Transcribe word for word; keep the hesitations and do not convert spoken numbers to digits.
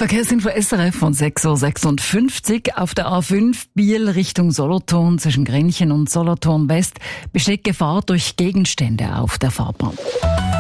Verkehrsinfo S R F von sechs Uhr sechsundfünfzig. Auf der A fünf Biel Richtung Solothurn zwischen Grenchen und Solothurn West besteht Gefahr durch Gegenstände auf der Fahrbahn.